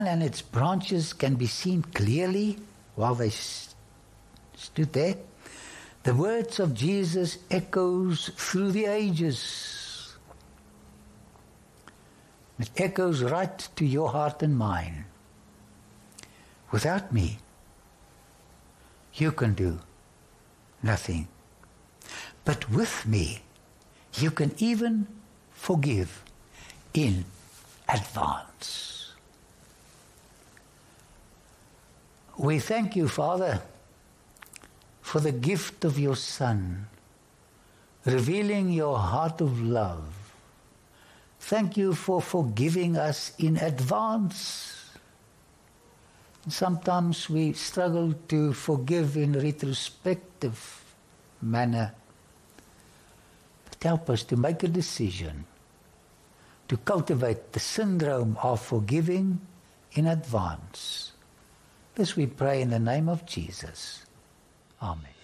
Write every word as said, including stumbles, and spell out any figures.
and its branches can be seen clearly while they st- stood there. The words of Jesus echoes through the ages. It echoes right to your heart and mine. Without me, you can do nothing. But with me, you can even forgive in advance. We thank you, Father, for the gift of your Son, revealing your heart of love. Thank you for forgiving us in advance. Sometimes we struggle to forgive in retrospective manner. But help us to make a decision to cultivate the syndrome of forgiving in advance. This we pray in the name of Jesus. Amen.